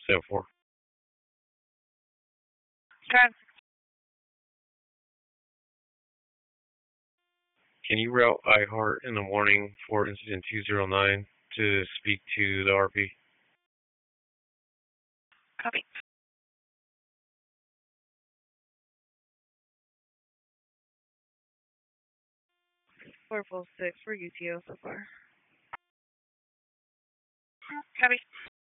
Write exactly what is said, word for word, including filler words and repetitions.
seven four. Okay. Can you route iHeart in the morning for incident two zero nine to speak to the R P? Copy. Four full six for U T O so far. Copy.